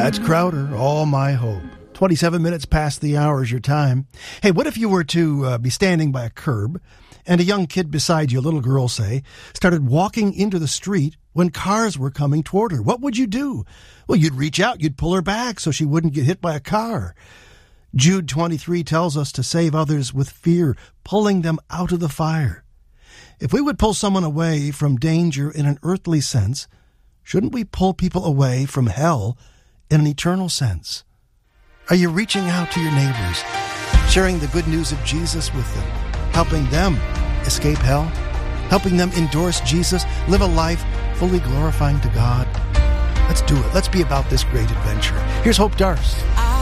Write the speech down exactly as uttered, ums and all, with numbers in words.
That's Crowder, All My Hope. twenty-seven minutes past the hour is your time. Hey, what if you were to uh, be standing by a curb and a young kid beside you, a little girl, say, started walking into the street when cars were coming toward her? What would you do? Well, you'd reach out, you'd pull her back so she wouldn't get hit by a car. Jude twenty-three tells us to save others with fear, pulling them out of the fire. If we would pull someone away from danger in an earthly sense, shouldn't we pull people away from hell in an eternal sense? Are you reaching out to your neighbors, sharing the good news of Jesus with them, helping them escape hell, helping them endorse Jesus, live a life fully glorifying to God? Let's do it. Let's be about this great adventure. Here's Hope Darst.